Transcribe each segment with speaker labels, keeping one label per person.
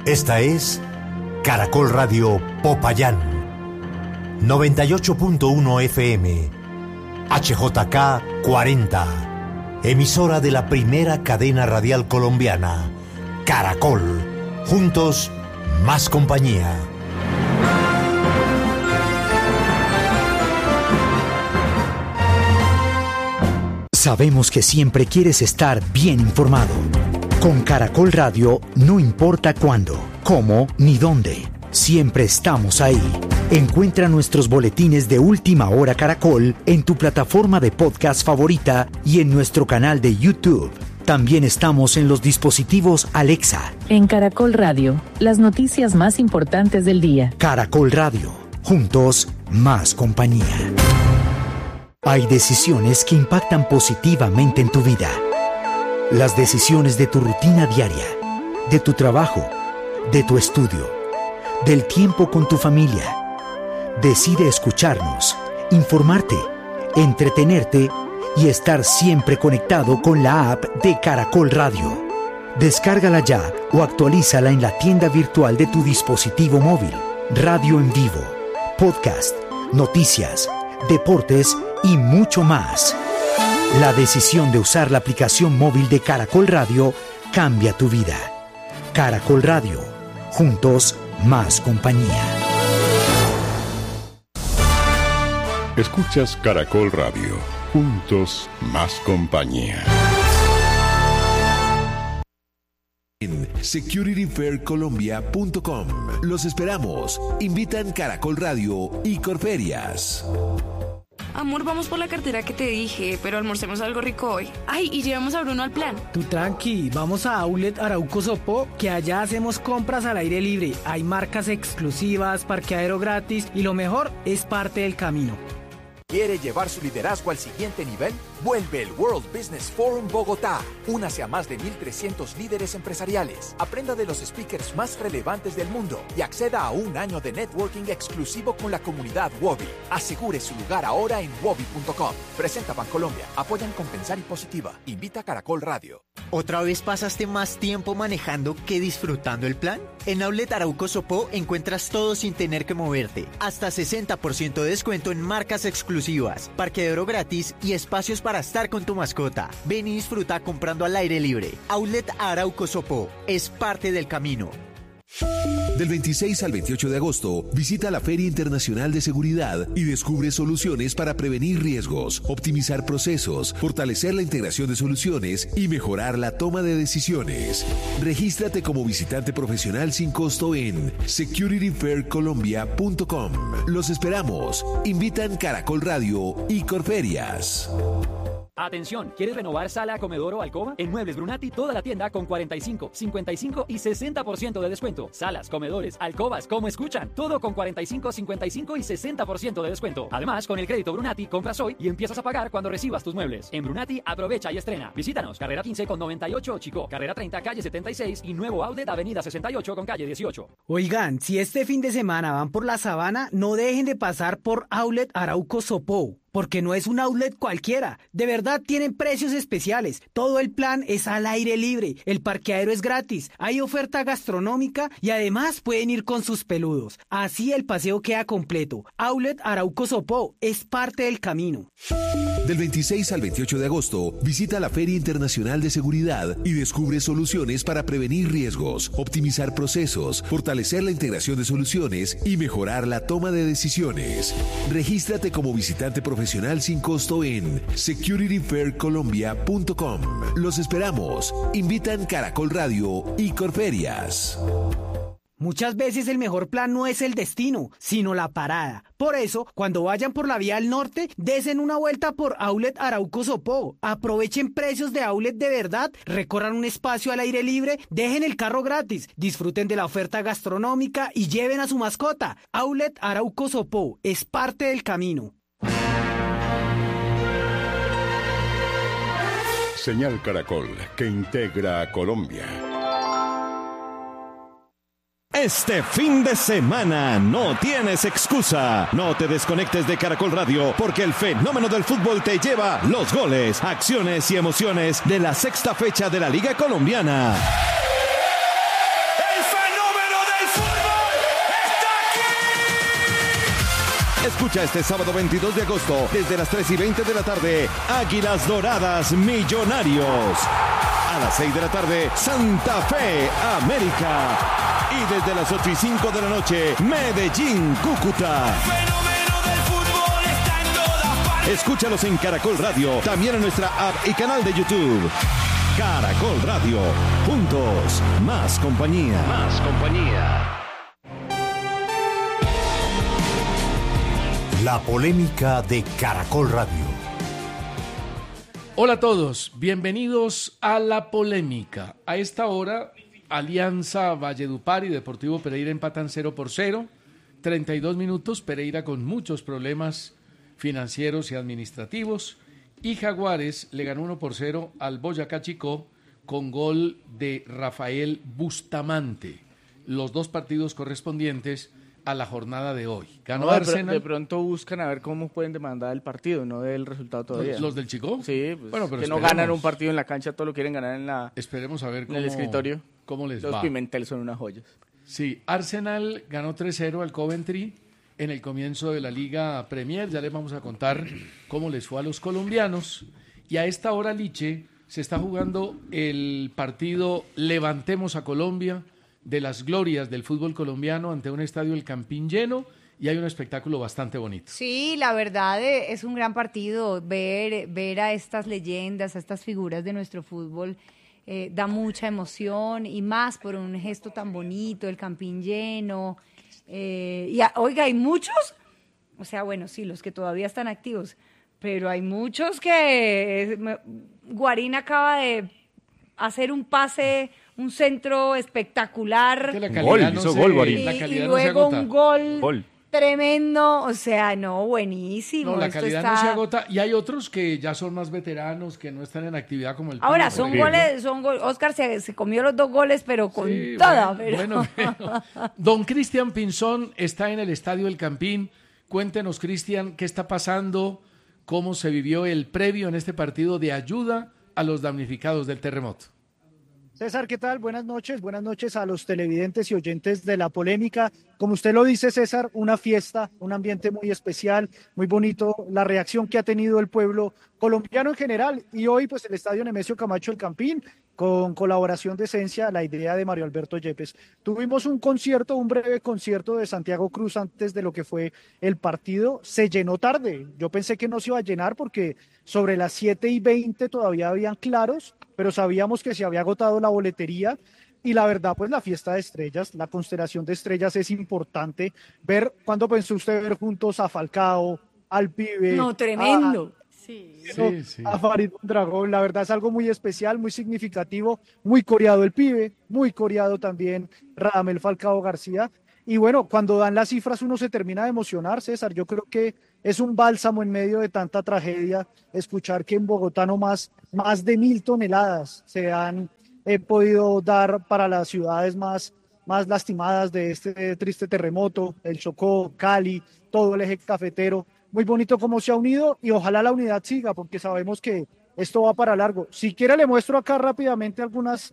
Speaker 1: Esta es Caracol Radio Popayán, 98.1 FM, HJK 40, emisora de la primera cadena radial colombiana, Caracol. Juntos, más compañía.
Speaker 2: Sabemos que siempre quieres estar bien informado. Con Caracol Radio, no importa cuándo, cómo ni dónde, siempre estamos ahí. Encuentra nuestros boletines de Última Hora Caracol en tu plataforma de podcast favorita y en nuestro canal de YouTube. También estamos en los dispositivos Alexa.
Speaker 3: En Caracol Radio, las noticias más importantes del día.
Speaker 2: Caracol Radio, juntos, más compañía. Hay decisiones que impactan positivamente en tu vida. Las decisiones de tu rutina diaria, de tu trabajo, de tu estudio, del tiempo con tu familia. Decide escucharnos, informarte, entretenerte y estar siempre conectado con la app de Caracol Radio. Descárgala ya o actualízala en la tienda virtual de tu dispositivo móvil. Radio en vivo, podcast, noticias, deportes y mucho más. La decisión de usar la aplicación móvil de Caracol Radio cambia tu vida. Caracol Radio, juntos, más compañía.
Speaker 4: Escuchas Caracol Radio, juntos, más compañía.
Speaker 5: En securityfaircolombia.com. Los esperamos. Invitan Caracol Radio y Corferias.
Speaker 6: Amor, vamos por la cartera que te dije, pero almorcemos algo rico hoy. Ay, y llevamos a Bruno al plan.
Speaker 7: Tú tranqui, vamos a Outlet Arauco Sopó, que allá hacemos compras al aire libre. Hay marcas exclusivas, parqueadero gratis y lo mejor, es parte del camino.
Speaker 8: ¿Quiere llevar su liderazgo al siguiente nivel? Vuelve el World Business Forum Bogotá. Únase a más de 1,300 líderes empresariales. Aprenda de los speakers más relevantes del mundo y acceda a un año de networking exclusivo con la comunidad Wobi. Asegure su lugar ahora en wobi.com. Presenta Bancolombia. Apoyan Compensar y Positiva. Invita Caracol Radio.
Speaker 9: ¿Otra vez pasaste más tiempo manejando que disfrutando el plan? En Outlet Arauco Sopó encuentras todo sin tener que moverte. Hasta 60% de descuento en marcas exclusivas, parqueadero gratis y espacios para estar con tu mascota. Ven y disfruta comprando al aire libre. Outlet Arauco Sopó es parte del camino.
Speaker 5: Del 26 al 28 de agosto, visita la Feria Internacional de Seguridad y descubre soluciones para prevenir riesgos, optimizar procesos, fortalecer la integración de soluciones y mejorar la toma de decisiones. Regístrate como visitante profesional sin costo en securityfaircolombia.com. Los esperamos. Invitan Caracol Radio y Corferias.
Speaker 10: Atención, ¿quieres renovar sala, comedor o alcoba? En Muebles Brunati, toda la tienda con 45, 55 y 60% de descuento. Salas, comedores, alcobas, como escuchan, todo con 45, 55 y 60% de descuento. Además, con el crédito Brunati, compras hoy y empiezas a pagar cuando recibas tus muebles. En Brunati, aprovecha y estrena. Visítanos, carrera 15 con 98 Chico, carrera 30 calle 76 y nuevo outlet avenida 68 con calle 18.
Speaker 7: Oigan, si este fin de semana van por la Sabana, no dejen de pasar por Outlet Arauco Sopó. Porque no es un outlet cualquiera, de verdad tienen precios especiales, todo el plan es al aire libre, el parqueadero es gratis, hay oferta gastronómica y además pueden ir con sus peludos, así el paseo queda completo. Outlet Arauco Sopó es parte del camino.
Speaker 5: Del 26 al 28 de agosto, visita la Feria Internacional de Seguridad y descubre soluciones para prevenir riesgos, optimizar procesos, fortalecer la integración de soluciones y mejorar la toma de decisiones. Regístrate como visitante profesional sin costo en securityfaircolombia.com. Los esperamos. Invitan Caracol Radio y Corferias.
Speaker 7: Muchas veces el mejor plan no es el destino, sino la parada. Por eso, cuando vayan por la vía al norte, desen una vuelta por Outlet Arauco Sopó. Aprovechen precios de outlet de verdad, recorran un espacio al aire libre, dejen el carro gratis, disfruten de la oferta gastronómica y lleven a su mascota. Outlet Arauco Sopó es parte del camino.
Speaker 4: Señal Caracol, que integra a Colombia.
Speaker 11: Este fin de semana no tienes excusa. No te desconectes de Caracol Radio porque el fenómeno del fútbol te lleva los goles, acciones y emociones de la sexta fecha de la Liga Colombiana.
Speaker 12: ¡El fenómeno
Speaker 11: Escucha este sábado 22 de agosto, desde las 3:20 de la tarde, Águilas Doradas Millonarios. A las 6 de la tarde, Santa Fe América. Y desde las 8:05 de la noche, Medellín Cúcuta. Escúchalos en Caracol Radio, también en nuestra app y canal de YouTube. Caracol Radio, juntos, más compañía. Más compañía.
Speaker 1: La polémica de Caracol Radio.
Speaker 12: Hola a todos, bienvenidos a La Polémica. A esta hora, Alianza Valledupar y Deportivo Pereira empatan 0-0, 32 minutos, Pereira con muchos problemas financieros y administrativos, y Jaguares le ganó 1-0 al Boyacá Chicó con gol de Rafael Bustamante. Los dos partidos correspondientes a la jornada de hoy. Ganó Arsenal.
Speaker 13: De pronto buscan a ver cómo pueden demandar el partido, no del resultado todavía.
Speaker 12: ¿Los del Chicó?
Speaker 13: Sí, pues,
Speaker 12: bueno, pero
Speaker 13: que no ganan un partido en la cancha, todo lo quieren ganar en la.
Speaker 12: Esperemos a ver
Speaker 13: en el escritorio.
Speaker 12: Cómo les
Speaker 13: Los
Speaker 12: va.
Speaker 13: Pimentel son unas joyas.
Speaker 12: Sí, Arsenal ganó 3-0 al Coventry en el comienzo de la Liga Premier. Ya les vamos a contar cómo les fue a los colombianos. Y a esta hora, Liche, se está jugando el partido Levantemos a Colombia, de las glorias del fútbol colombiano, ante un estadio El Campín lleno, y hay un espectáculo bastante bonito.
Speaker 14: Sí, la verdad es un gran partido. Ver a estas leyendas, a estas figuras de nuestro fútbol, da mucha emoción, y más por un gesto tan bonito, El Campín lleno. Oiga, hay muchos, o sea, bueno, sí, los que todavía están activos, pero hay muchos que Guarín acaba de hacer un pase, un centro espectacular,
Speaker 12: hizo gol Guarín.
Speaker 14: Y luego un gol tremendo, o sea, no, buenísimo.
Speaker 12: No, la calidad no se agota, y hay otros que ya son más veteranos, que no están en actividad como el
Speaker 14: Ahora,
Speaker 12: Pino,
Speaker 14: son goles, Oscar se comió los 2 goles, pero con toda.
Speaker 12: Bueno. Don Cristian Pinzón está en el Estadio El Campín. Cuéntenos, Cristian, qué está pasando, cómo se vivió el previo en este partido de ayuda a los damnificados del terremoto.
Speaker 15: César, ¿qué tal? Buenas noches a los televidentes y oyentes de La Polémica. Como usted lo dice, César, una fiesta, un ambiente muy especial, muy bonito, la reacción que ha tenido el pueblo colombiano en general, y hoy pues el Estadio Nemesio Camacho El Campín, con colaboración de Esencia, la idea de Mario Alberto Yepes. Tuvimos un breve concierto de Santiago Cruz antes de lo que fue el partido. Se llenó tarde, yo pensé que no se iba a llenar porque sobre las 7:20 todavía habían claros, pero sabíamos que se había agotado la boletería. Y la verdad, pues la fiesta de estrellas, la constelación de estrellas es importante. ¿Cuándo pensó usted ver juntos a Falcao, al Pibe?
Speaker 14: No, tremendo.
Speaker 15: A Farid Mondragón? La verdad es algo muy especial, muy significativo, muy coreado el Pibe, muy coreado también Radamel Falcao García. Y bueno, cuando dan las cifras uno se termina de emocionar, César. Yo creo que es un bálsamo en medio de tanta tragedia escuchar que en Bogotá no más de 1.000 toneladas se han podido dar para las ciudades más lastimadas de este triste terremoto, el Chocó, Cali, todo el eje cafetero. Muy bonito cómo se ha unido, y ojalá la unidad siga, porque sabemos que esto va para largo. Si quiere le muestro acá rápidamente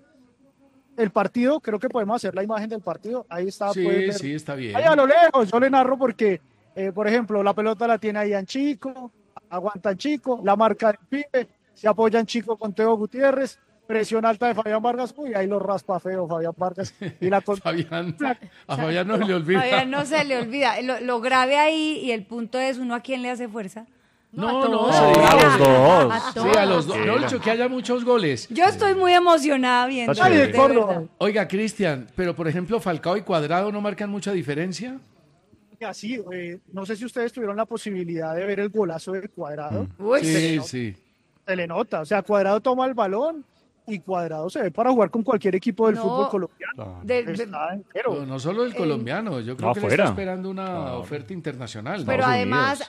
Speaker 15: el partido. Creo que podemos hacer la imagen del partido. Ahí está.
Speaker 12: Sí, está bien.
Speaker 15: Ahí a lo lejos, yo le narro porque, por ejemplo, la pelota la tiene ahí en Chico, aguantan Chico, la marca del Pibe, se apoyan Chico con Teo Gutiérrez, presión alta de Fabián Vargas, ahí lo raspa feo Fabián Vargas. Y
Speaker 12: a Fabián no se le olvida.
Speaker 14: Fabián no se le olvida. Lo grave ahí, y el punto es, ¿uno a quién le hace fuerza?
Speaker 12: No,
Speaker 14: a los
Speaker 12: dos.
Speaker 14: Sí,
Speaker 12: a los dos. No he dicho que haya muchos goles.
Speaker 14: Yo estoy muy emocionada viendo.
Speaker 12: Oiga, Cristian, pero por ejemplo, Falcao y Cuadrado no marcan mucha diferencia.
Speaker 15: Sí, no sé si ustedes tuvieron la posibilidad de ver el golazo de Cuadrado.
Speaker 12: Sí.
Speaker 15: Se le nota, o sea, Cuadrado toma el balón y Cuadrado se ve para jugar con cualquier equipo del fútbol colombiano.
Speaker 12: No solo el colombiano, yo creo que le está esperando una oferta internacional.
Speaker 14: Pero además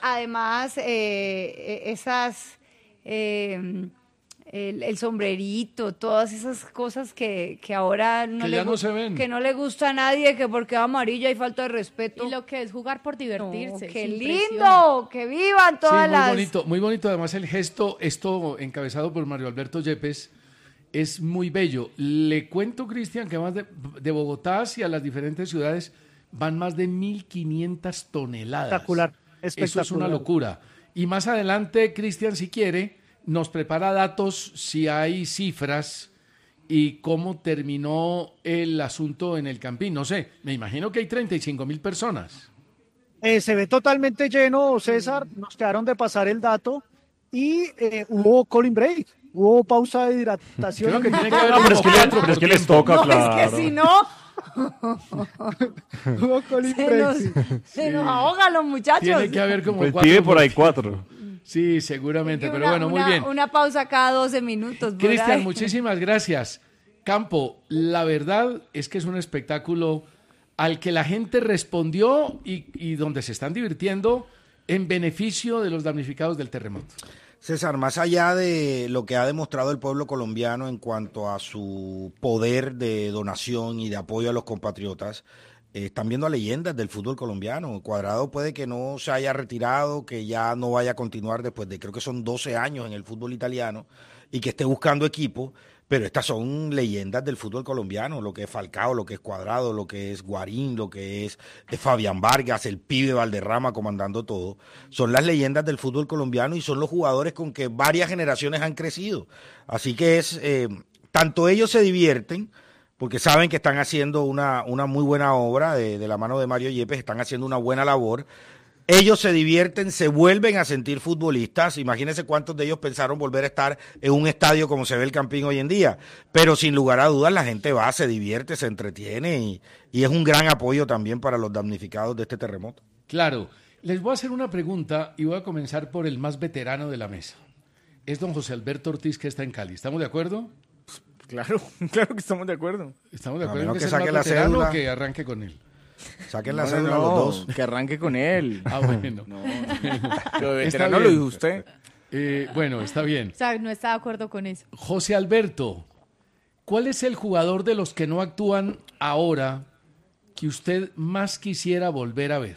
Speaker 14: esas el sombrerito, todas esas cosas que ahora no le gusta a nadie, que porque va amarilla hay falta de respeto.
Speaker 16: Y lo que es jugar por divertirse.
Speaker 14: ¡Qué lindo! ¡Que vivan todas
Speaker 12: muy bonito además el gesto, esto encabezado por Mario Alberto Yepes. Es muy bello. Le cuento, Cristian, que más de Bogotá hacia las diferentes ciudades van más de 1.500 toneladas.
Speaker 15: Espectacular.
Speaker 12: Eso es una locura. Y más adelante, Cristian, si quiere, nos prepara datos, si hay cifras y cómo terminó el asunto en el Campín. No sé, me imagino que hay 35.000 personas.
Speaker 15: Se ve totalmente lleno, César. Nos quedaron de pasar el dato y hubo cooling break, hubo pausa de hidratación.
Speaker 12: Creo que tiene que haber
Speaker 17: pero es que les toca,
Speaker 14: No,
Speaker 17: claro.
Speaker 14: es que si no...
Speaker 15: Hubo cooling break.
Speaker 14: Se nos ahogan los muchachos.
Speaker 12: Tiene que haber como
Speaker 17: Pues
Speaker 12: 4.
Speaker 17: pide por ahí 4.
Speaker 12: Sí, seguramente, pero bueno, muy bien.
Speaker 14: Una pausa cada 12 minutos. por
Speaker 12: Cristian,
Speaker 14: ahí.
Speaker 12: muchísimas gracias. Campo, la verdad es que es un espectáculo al que la gente respondió y donde se están divirtiendo en beneficio de los damnificados del terremoto.
Speaker 18: César, más allá de lo que ha demostrado el pueblo colombiano en cuanto a su poder de donación y de apoyo a los compatriotas, están viendo a leyendas del fútbol colombiano. Cuadrado puede que no se haya retirado, que ya no vaya a continuar después de, creo que son 12 años en el fútbol italiano, y que esté buscando equipo, pero estas son leyendas del fútbol colombiano, lo que es Falcao, lo que es Cuadrado, lo que es Guarín, lo que es Fabián Vargas, el pibe Valderrama comandando todo. Son las leyendas del fútbol colombiano y son los jugadores con que varias generaciones han crecido. Así que es, tanto ellos se divierten, porque saben que están haciendo una muy buena obra de la mano de Mario Yepes, están haciendo una buena labor. Ellos se divierten, se vuelven a sentir futbolistas. Imagínense cuántos de ellos pensaron volver a estar en un estadio como se ve el Campín hoy en día. Pero sin lugar a dudas la gente va, se divierte, se entretiene y es un gran apoyo también para los damnificados de este terremoto.
Speaker 12: Claro. Les voy a hacer una pregunta y voy a comenzar por el más veterano de la mesa. Es don José Alberto Ortiz, que está en Cali. ¿Estamos de acuerdo?
Speaker 13: Claro, claro que estamos de acuerdo.
Speaker 12: Estamos de acuerdo
Speaker 18: menos
Speaker 12: en
Speaker 18: que
Speaker 12: es el
Speaker 18: saque
Speaker 12: más
Speaker 18: la
Speaker 12: veterano
Speaker 18: cédula.
Speaker 12: o que arranque con él.
Speaker 18: Saquen la cédula los dos.
Speaker 13: Que arranque con él.
Speaker 12: Ah, bueno.
Speaker 13: No. Lo de
Speaker 12: Está
Speaker 13: veterano lo
Speaker 12: bien.
Speaker 13: dijo usted.
Speaker 12: Bueno, está bien.
Speaker 16: O sea, no está de acuerdo con eso.
Speaker 12: José Alberto, ¿cuál es el jugador de los que no actúan ahora que usted más quisiera volver a ver?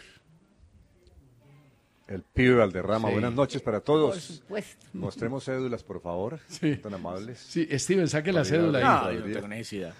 Speaker 19: El pibe Valderrama.
Speaker 12: Sí.
Speaker 19: Buenas noches para todos.
Speaker 14: Por supuesto.
Speaker 19: Mostremos cédulas, por favor.
Speaker 12: Sí.
Speaker 19: Tan amables.
Speaker 12: Sí, Steven, saque la cédula ahí.
Speaker 13: No, yo no tengo necesidad.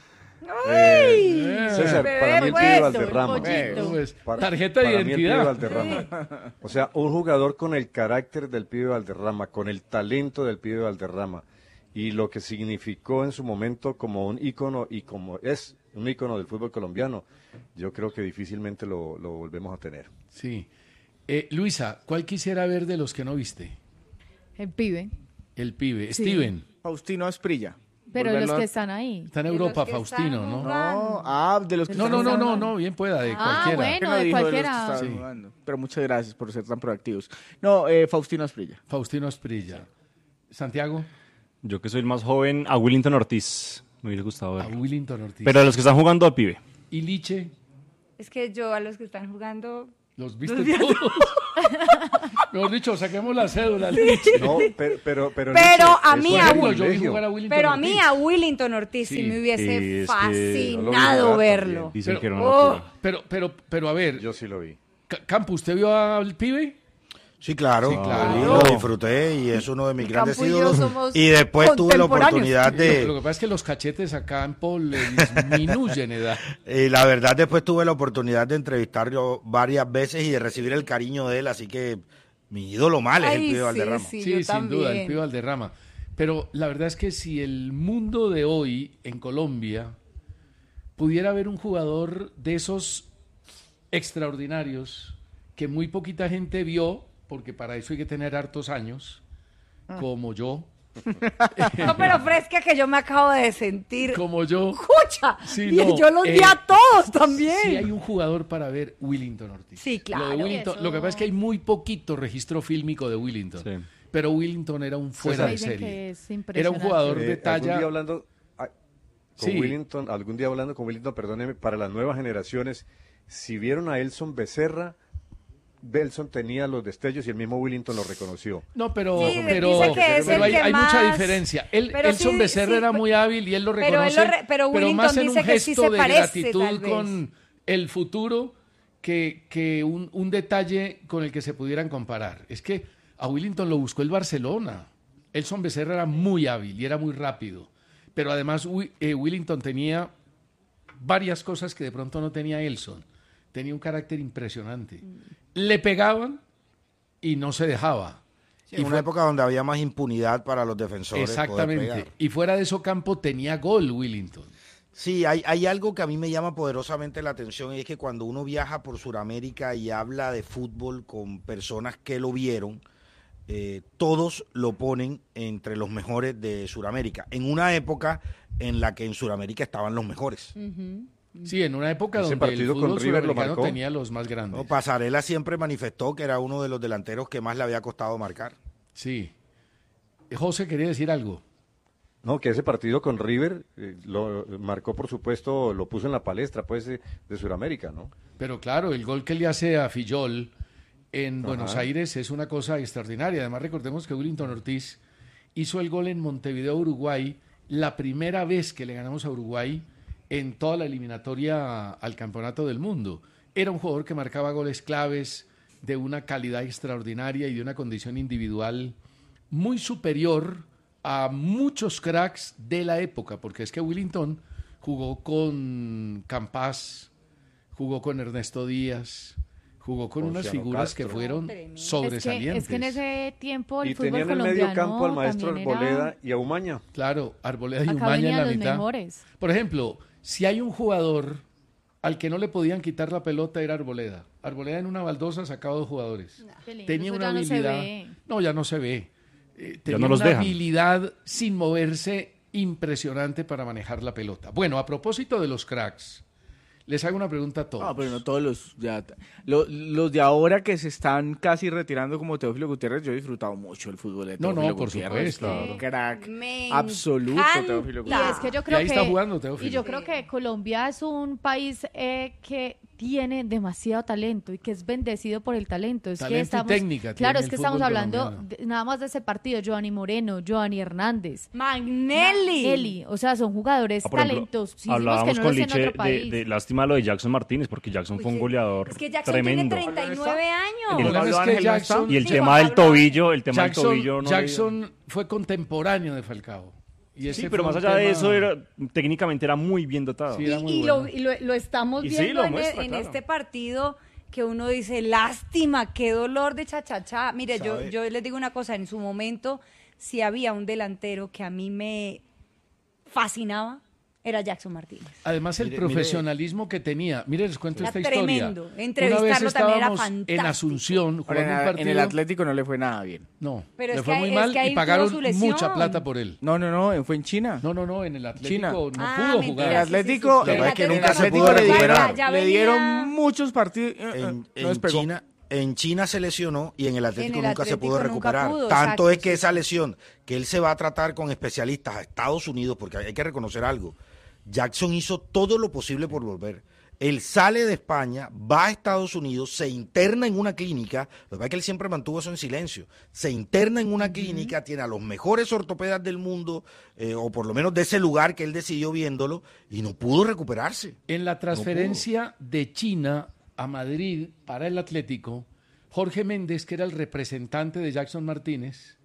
Speaker 19: César, para mí el pibe Valderrama.
Speaker 12: Pues, tarjeta de
Speaker 19: para mí el pibe
Speaker 12: identidad.
Speaker 19: Valderrama. O sea, un jugador con el carácter del pibe Valderrama, con el talento del pibe Valderrama y lo que significó en su momento como un ícono y como es un ícono del fútbol colombiano, yo creo que difícilmente lo volvemos a tener.
Speaker 12: Sí. Luisa, ¿cuál quisiera ver de los que no viste?
Speaker 16: El pibe.
Speaker 12: El pibe.
Speaker 16: Sí.
Speaker 12: Steven.
Speaker 13: Faustino Asprilla.
Speaker 16: Pero
Speaker 13: Volverlo
Speaker 16: los
Speaker 13: a-
Speaker 16: que están ahí.
Speaker 12: Está en Europa, Faustino, ¿no?
Speaker 13: No, de los que
Speaker 12: No, bien pueda, de cualquiera.
Speaker 16: bueno,
Speaker 13: Que no
Speaker 16: de
Speaker 13: dijo
Speaker 16: cualquiera.
Speaker 13: los que estaban
Speaker 12: Sí.
Speaker 13: jugando. Pero muchas gracias por ser tan proactivos. No, Faustino Asprilla.
Speaker 12: Faustino Asprilla. Santiago.
Speaker 17: Yo que soy el más joven, a Willington Ortiz. Me hubiera gustado
Speaker 12: A
Speaker 17: verlo.
Speaker 12: Willington Ortiz.
Speaker 17: Pero a los que están jugando al pibe.
Speaker 12: ¿Y Liche?
Speaker 14: Es que yo a los que están jugando...
Speaker 12: ¿Los viste todos? Mejor dicho, saquemos la cédula, Liche.
Speaker 19: No, pero
Speaker 14: a mí,
Speaker 12: Pero
Speaker 14: a mí a Willington Ortiz sí,
Speaker 12: Sí.
Speaker 14: me hubiese
Speaker 19: Sí, es que
Speaker 14: fascinado
Speaker 19: no lo vi jugar
Speaker 14: verlo.
Speaker 19: también.
Speaker 17: Dicen que era una
Speaker 14: Oh.
Speaker 17: locura.
Speaker 12: Pero a ver,
Speaker 19: Yo sí lo vi.
Speaker 12: Campo, ¿usted vio al pibe?
Speaker 18: Sí, claro,
Speaker 12: Sí, claro.
Speaker 18: lo disfruté y es uno de mis grandes
Speaker 14: Campo y yo
Speaker 18: ídolos.
Speaker 14: somos
Speaker 18: Y después tuve la
Speaker 14: contemporáneos.
Speaker 18: oportunidad
Speaker 12: Lo
Speaker 18: de...
Speaker 12: que pasa es que los cachetes a Campo le disminuyen edad.
Speaker 18: La verdad, después tuve la oportunidad de entrevistarlo varias veces y de recibir el cariño de él, así que mi ídolo mal es el
Speaker 14: Ay,
Speaker 18: pibe
Speaker 14: sí,
Speaker 18: Valderrama.
Speaker 14: sí.
Speaker 12: Sí,
Speaker 14: yo
Speaker 12: sin duda, el
Speaker 14: también.
Speaker 12: pibe Valderrama. Pero la verdad es que si el mundo de hoy en Colombia pudiera haber un jugador de esos extraordinarios que muy poquita gente vio, porque para eso hay que tener hartos años, como yo.
Speaker 14: No, pero fresca que yo me acabo de sentir.
Speaker 12: Como yo.
Speaker 14: ¡Escucha!
Speaker 12: Sí,
Speaker 14: Y
Speaker 12: no,
Speaker 14: yo los vi a todos también.
Speaker 12: Sí hay un jugador para ver, Willington Ortiz.
Speaker 14: Sí, claro.
Speaker 12: Lo, de Willington- lo que pasa es que hay muy poquito registro fílmico de Willington.
Speaker 17: Sí.
Speaker 12: Pero Willington era un fuera de
Speaker 16: Dicen
Speaker 12: serie.
Speaker 16: que es
Speaker 12: Era un
Speaker 16: impresionante.
Speaker 12: jugador de talla.
Speaker 19: Algún día hablando con
Speaker 12: Sí.
Speaker 19: Willington, perdóneme, para las nuevas generaciones, si vieron a Elson Becerra, Belson tenía los destellos y el mismo Willington lo reconoció.
Speaker 12: No, pero,
Speaker 14: Sí,
Speaker 12: pero,
Speaker 14: dice que es
Speaker 12: pero
Speaker 14: el que
Speaker 12: hay mucha
Speaker 14: más-
Speaker 12: diferencia.
Speaker 14: Pero
Speaker 12: Elson
Speaker 14: sí,
Speaker 12: Becerra
Speaker 14: sí,
Speaker 12: era muy hábil y él lo
Speaker 14: pero él
Speaker 12: reconoce,
Speaker 14: lo pero Willington
Speaker 12: más en un
Speaker 14: dice que sí
Speaker 12: gesto
Speaker 14: se
Speaker 12: de
Speaker 14: parece,
Speaker 12: gratitud
Speaker 14: tal vez.
Speaker 12: con el futuro que un detalle con el que se pudieran comparar. Es que a Willington lo buscó el Barcelona. Elson Becerra era muy hábil y era muy rápido. Pero además Willington tenía varias cosas que de pronto no tenía Elson. Tenía un carácter impresionante. Le pegaban, y no se dejaba.
Speaker 18: Sí, en una época donde había más impunidad para los defensores.
Speaker 12: Exactamente. Y fuera de eso campo tenía gol Willington.
Speaker 18: Sí, hay algo que a mí me llama poderosamente la atención y es que cuando uno viaja por Sudamérica y habla de fútbol con personas que lo vieron, todos lo ponen entre los mejores de Sudamérica, en una época en la que en Sudamérica estaban los mejores.
Speaker 12: Sí, en una época donde el fútbol sudamericano tenía los más grandes.
Speaker 18: No, Pasarela siempre manifestó que era uno de los delanteros que más le había costado marcar.
Speaker 12: Sí. José quería decir algo.
Speaker 19: No, que ese partido con River lo marcó, por supuesto, lo puso en la palestra pues de Sudamérica, ¿no?
Speaker 12: Pero claro, el gol que le hace a Fillol en Buenos Aires es una cosa extraordinaria. Además, recordemos que Willington Ortiz hizo el gol en Montevideo, Uruguay, la primera vez que le ganamos a Uruguay en toda la eliminatoria al Campeonato del Mundo. Era un jugador que marcaba goles claves, de una calidad extraordinaria y de una condición individual muy superior a muchos cracks de la época, porque es que Willington jugó con Campas, jugó con Ernesto Díaz, jugó con unas figuras que fueron sobresalientes.
Speaker 16: Es que en ese tiempo el
Speaker 19: y
Speaker 16: fútbol
Speaker 19: tenían
Speaker 16: colombiano
Speaker 19: en el medio campo al maestro
Speaker 16: Arboleda
Speaker 19: Arboleda y a Umaña.
Speaker 12: Claro, Arboleda y
Speaker 16: Acá
Speaker 12: Umaña en la
Speaker 16: los
Speaker 12: mitad.
Speaker 16: mejores.
Speaker 12: Por ejemplo, si hay un jugador al que no le podían quitar la pelota era Arboleda. Arboleda en una baldosa sacaba 2 jugadores. Tenía una habilidad. No, ya no se ve. Tenía
Speaker 17: no
Speaker 12: una
Speaker 17: dejan.
Speaker 12: habilidad sin moverse impresionante para manejar la pelota. Bueno, a propósito de los cracks, les hago una pregunta a todos.
Speaker 13: No, pero no todos los de ahora que se están casi retirando como Teófilo Gutiérrez. Yo he disfrutado mucho el fútbol de Teófilo
Speaker 12: por
Speaker 13: Gutiérrez.
Speaker 12: supuesto.
Speaker 13: Crack
Speaker 14: Me
Speaker 13: absoluto
Speaker 14: encanta.
Speaker 13: Teófilo
Speaker 16: Y
Speaker 13: Gutiérrez.
Speaker 16: es que yo creo
Speaker 12: ahí
Speaker 16: que
Speaker 12: está jugando Teófilo.
Speaker 16: y yo creo que Colombia es un país que tiene demasiado talento y que es bendecido por el talento. Es
Speaker 12: Talento
Speaker 16: que
Speaker 12: y
Speaker 16: estamos,
Speaker 12: técnica
Speaker 16: claro,
Speaker 12: tiene
Speaker 16: es
Speaker 12: el
Speaker 16: que estamos
Speaker 12: fútbol
Speaker 16: hablando
Speaker 12: colombiano.
Speaker 16: nada más de ese partido. Giovanni Moreno, Giovanni Hernández,
Speaker 14: Magnelli.
Speaker 16: o sea, son jugadores
Speaker 17: Por ejemplo,
Speaker 16: talentosísimos
Speaker 17: hablábamos
Speaker 16: que no
Speaker 17: con
Speaker 16: los tiene
Speaker 17: Liche
Speaker 16: otro país.
Speaker 17: de lástima lo de Jackson Martínez, porque Jackson fue un goleador
Speaker 14: Es que Jackson
Speaker 17: tremendo.
Speaker 14: tiene 39 años.
Speaker 12: El problema es que Jackson,
Speaker 17: Y el tema del tobillo, el tema del tobillo no le-
Speaker 12: Jackson fue contemporáneo de Falcao. Y ese
Speaker 17: Sí, pero
Speaker 12: fue
Speaker 17: más
Speaker 12: un
Speaker 17: allá de
Speaker 12: tema-
Speaker 17: eso, técnicamente era muy bien dotado.
Speaker 12: Sí, era muy
Speaker 14: Y
Speaker 12: bueno.
Speaker 14: lo estamos
Speaker 17: Y sí,
Speaker 14: viendo
Speaker 17: lo muestra,
Speaker 14: en
Speaker 17: claro.
Speaker 14: este partido que uno dice, lástima, qué dolor de chachachá. Mire,
Speaker 18: ¿Sabe?
Speaker 14: yo les digo una cosa, en su momento, si había un delantero que a mí me fascinaba, era Jackson Martínez.
Speaker 12: Además, el
Speaker 18: Mire,
Speaker 12: profesionalismo que tenía. Mire, les cuento
Speaker 14: Era
Speaker 12: esta historia.
Speaker 14: tremendo.
Speaker 12: Una vez
Speaker 14: Entrevistarlo también era
Speaker 12: estábamos en
Speaker 14: fantástico.
Speaker 12: Asunción
Speaker 13: Ahora,
Speaker 12: jugando un partido.
Speaker 13: en el Atlético no le fue nada bien.
Speaker 12: No,
Speaker 14: Pero
Speaker 12: le
Speaker 14: es
Speaker 12: fue
Speaker 14: que
Speaker 12: muy
Speaker 14: es
Speaker 12: mal
Speaker 14: que ahí
Speaker 12: y
Speaker 14: tuvo
Speaker 12: pagaron
Speaker 14: su lesión.
Speaker 12: mucha plata por él.
Speaker 13: No, fue en China.
Speaker 12: No, en el Atlético
Speaker 13: China.
Speaker 12: no pudo
Speaker 14: mentira,
Speaker 12: jugar.
Speaker 13: El Atlético,
Speaker 14: sí, sí.
Speaker 18: Lo que pasa es que
Speaker 14: El
Speaker 18: nunca se
Speaker 14: Atlético
Speaker 18: pudo
Speaker 14: le dieron-
Speaker 18: recuperar.
Speaker 14: ya
Speaker 13: le
Speaker 14: venía-
Speaker 13: dieron muchos partidos.
Speaker 18: En
Speaker 13: no despegó.
Speaker 18: China se lesionó y en el Atlético
Speaker 14: En el
Speaker 18: nunca se
Speaker 14: Atlético
Speaker 18: pudo
Speaker 14: nunca
Speaker 18: recuperar.
Speaker 14: pudo,
Speaker 18: Tanto
Speaker 14: exacto,
Speaker 18: es que
Speaker 14: sí.
Speaker 18: esa lesión que él se va a tratar con especialistas a Estados Unidos, porque hay que reconocer algo. Jackson hizo todo lo posible por volver. Él sale de España, va a Estados Unidos, se interna en una clínica, lo que pasa es que él siempre mantuvo eso en silencio, se interna en una clínica, tiene a los mejores ortopedas del mundo, o por lo menos de ese lugar que él decidió viéndolo, y no pudo recuperarse.
Speaker 12: En la transferencia de China a Madrid para el Atlético, Jorge Méndez, que era el representante de Jackson Martínez,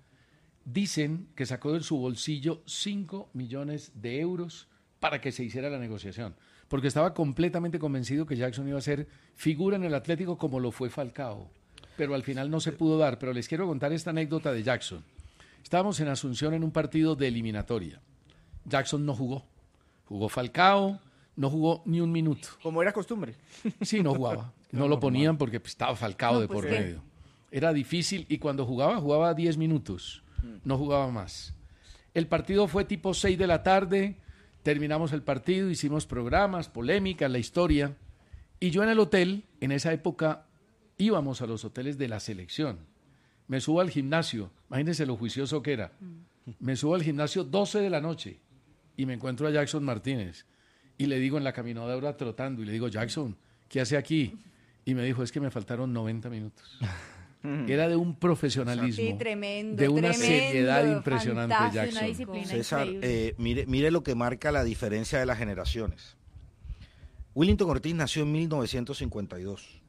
Speaker 12: dicen que sacó de su bolsillo 5 millones de euros para que se hiciera la negociación, porque estaba completamente convencido que Jackson iba a ser figura en el Atlético como lo fue Falcao, pero al final no se pudo dar. Pero les quiero contar esta anécdota de Jackson. Estábamos en Asunción en un partido de eliminatoria. Jackson no jugó. Jugó Falcao, no jugó ni un minuto.
Speaker 13: Como era costumbre.
Speaker 12: Sí, no jugaba. No lo ponían porque pues, estaba Falcao
Speaker 14: No,
Speaker 12: de
Speaker 14: pues,
Speaker 12: por
Speaker 14: ¿qué?
Speaker 12: medio. Era difícil y cuando jugaba 10 minutos. No jugaba más. El partido fue tipo 6 de la tarde. Terminamos el partido, hicimos programas, polémica, la historia. Y yo en el hotel, en esa época, íbamos a los hoteles de la selección. Me subo al gimnasio. Imagínense lo juicioso que era. Me subo al gimnasio 12 de la noche y me encuentro a Jackson Martínez. Y le digo en la caminadora trotando, y le digo, Jackson, ¿qué hace aquí? Y me dijo, es que me faltaron 90 minutos. Era de un profesionalismo,
Speaker 14: Sí, tremendo,
Speaker 12: de una
Speaker 14: tremendo,
Speaker 12: seriedad impresionante,
Speaker 14: fantástico,
Speaker 12: Jackson.
Speaker 14: una disciplina
Speaker 18: César,
Speaker 14: increíble.
Speaker 18: mire lo que marca la diferencia de las generaciones. Willington Ortiz nació en 1952.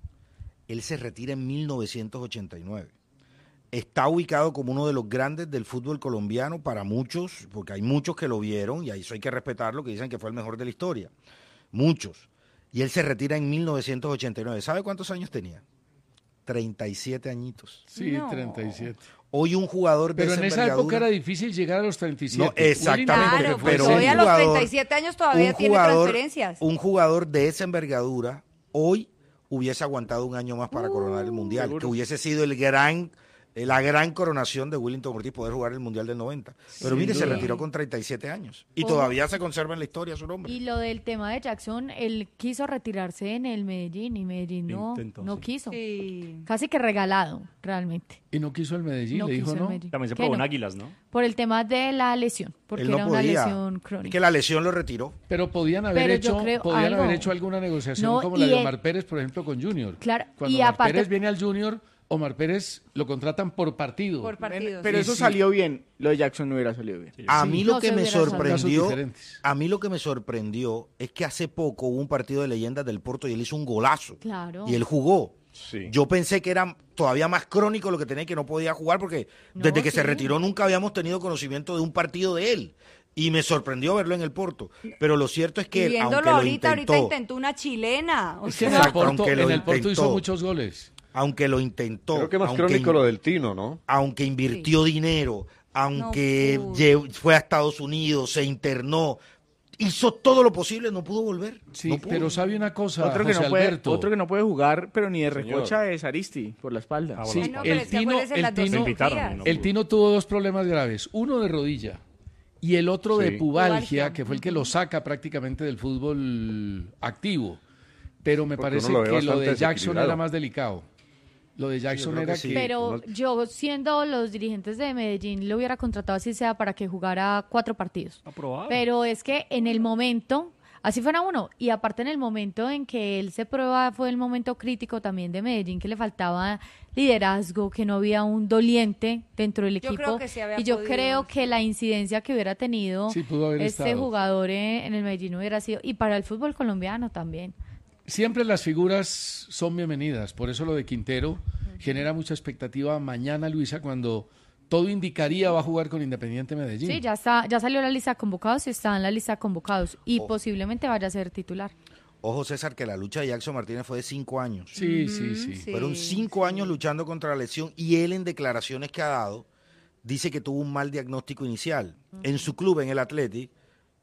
Speaker 18: Él se retira en 1989. Está ubicado como uno de los grandes del fútbol colombiano para muchos, porque hay muchos que lo vieron, y a eso hay que respetarlo, que dicen que fue el mejor de la historia. Muchos. Y él se retira en 1989. ¿Sabe cuántos años tenía? 37 añitos.
Speaker 12: Sí, no. 37.
Speaker 18: Hoy un jugador de
Speaker 12: pero
Speaker 18: esa
Speaker 12: en esa época era difícil llegar a los 37.
Speaker 18: No, exactamente.
Speaker 14: Claro,
Speaker 18: pero
Speaker 14: hoy a los 37 años todavía tiene transferencias.
Speaker 18: Un jugador de esa envergadura hoy hubiese aguantado un año más para coronar el Mundial, seguro. Que hubiese sido la gran coronación de Willington Ortiz, poder jugar el Mundial del 90. Pero mire, se retiró con 37 años y todavía se conserva en la historia su nombre.
Speaker 16: Y lo del tema de Jackson, él quiso retirarse en el Medellín y Medellín no quiso. Sí. Casi que regalado, realmente.
Speaker 12: ¿Y no quiso el Medellín?
Speaker 16: No
Speaker 12: le dijo no.
Speaker 17: También se probó en Águilas, ¿no?
Speaker 16: Por el tema de la lesión, porque
Speaker 18: él no
Speaker 16: era
Speaker 18: podía.
Speaker 16: Una lesión crónica.
Speaker 18: Es que la lesión lo retiró.
Speaker 12: Pero podían haber hecho alguna negociación como la de Omar Pérez, por ejemplo, con Junior.
Speaker 16: Claro.
Speaker 12: Cuando Omar Pérez viene al Junior, Omar Pérez lo contratan por partido.
Speaker 13: Pero eso salió bien. Lo de Jackson no hubiera salido bien.
Speaker 18: A mí lo que me sorprendió es que hace poco hubo un partido de leyendas del Porto y él hizo un golazo.
Speaker 16: Claro.
Speaker 18: Y él jugó.
Speaker 19: Sí.
Speaker 18: Yo pensé que era todavía más crónico lo que tenía, que no podía jugar porque desde que se retiró nunca habíamos tenido conocimiento de un partido de él. Y me sorprendió verlo en el Porto. Pero lo cierto es que él, aunque lo
Speaker 14: ahorita intentó una chilena.
Speaker 12: Es que en el Porto hizo muchos goles.
Speaker 18: Aunque lo intentó.
Speaker 19: Creo que más crónico lo del Tino, ¿no?
Speaker 18: Aunque invirtió dinero, aunque fue a Estados Unidos, se internó, hizo todo lo posible, no pudo volver.
Speaker 12: Sí,
Speaker 18: no pudo.
Speaker 12: Pero sabe una cosa,
Speaker 13: otro que
Speaker 12: Alberto.
Speaker 13: No puede jugar, pero ni de recocha es Aristi, por la espalda.
Speaker 12: Sí, el Tino tuvo dos problemas graves. Uno de rodilla y el otro de pubalgia, que fue el que lo saca prácticamente del fútbol activo. Pero me parece que lo de Jackson era más delicado. Lo de Jackson era que...
Speaker 16: Pero yo, siendo los dirigentes de Medellín, lo hubiera contratado así sea para que jugara 4 partidos.
Speaker 17: Aprobado.
Speaker 16: Pero es que en el momento, así fuera uno, y aparte en el momento en que él se prueba, fue el momento crítico también de Medellín, que le faltaba liderazgo, que no había un doliente dentro del equipo.
Speaker 14: Creo que sí había
Speaker 16: yo creo que la incidencia que hubiera tenido jugador en el Medellín hubiera sido, y para el fútbol colombiano también.
Speaker 12: Siempre las figuras son bienvenidas, por eso lo de Quintero genera mucha expectativa mañana, Luisa, cuando todo indicaría va a jugar con Independiente Medellín.
Speaker 16: Sí, ya salió la lista de convocados y está en la lista de convocados y posiblemente vaya a ser titular.
Speaker 18: Ojo, César, que la lucha de Jackson Martínez fue de 5 años.
Speaker 12: Sí.
Speaker 18: Fueron 5 años luchando contra la lesión y él en declaraciones que ha dado dice que tuvo un mal diagnóstico inicial. En su club, en el Atlético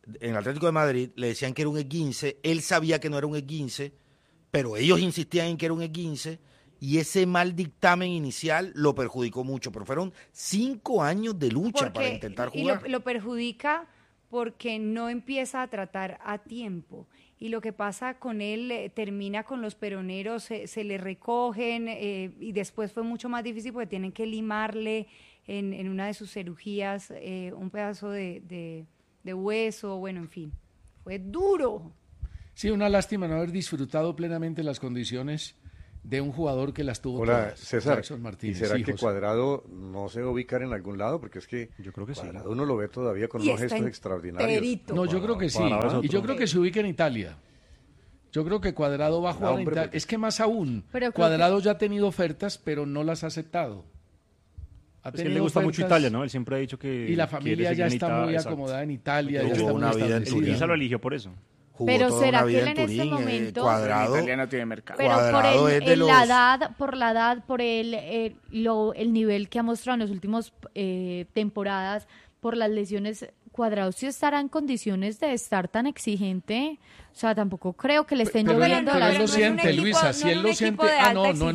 Speaker 18: de Madrid, le decían que era un esguince, él sabía que no era un esguince, pero ellos insistían en que era un esguince, y ese mal dictamen inicial lo perjudicó mucho, pero fueron 5 años de lucha para intentar jugar.
Speaker 14: Y lo perjudica porque no empieza a tratar a tiempo, y lo que pasa con él, termina con los peroneros, se le recogen, y después fue mucho más difícil porque tienen que limarle en una de sus cirugías un pedazo de hueso, bueno, en fin, fue duro.
Speaker 12: Sí, una lástima no haber disfrutado plenamente las condiciones de un jugador que las tuvo todas.
Speaker 19: César,
Speaker 12: Jackson Martínez.
Speaker 19: ¿Y será que Cuadrado no se va a ubicar en algún lado? Porque es que
Speaker 17: yo creo que
Speaker 19: Cuadrado uno lo ve todavía con unos gestos extraordinarios.
Speaker 12: No, yo creo que sí, y yo creo que se ubica en Italia. Yo creo que Cuadrado va a jugar en Italia. Es que más aún, Cuadrado ya ha tenido ofertas, pero no las ha aceptado.
Speaker 17: Es que le gusta mucho Italia, ¿no? Él siempre ha dicho que...
Speaker 12: Y la familia ya está muy acomodada en Italia. Ya está
Speaker 18: una vida en Turín.
Speaker 17: Quizá lo eligió por eso.
Speaker 16: Pero será que él en este momento...
Speaker 18: Cuadrado,
Speaker 13: en Italia no tiene mercado.
Speaker 16: Pero por la edad, por el nivel que ha mostrado en las últimas temporadas, por las lesiones, Cuadrado sí estará en condiciones de estar tan exigente. O sea, tampoco creo que le estén lloviendo
Speaker 12: las... Pero él lo siente, Luisa, si él lo siente...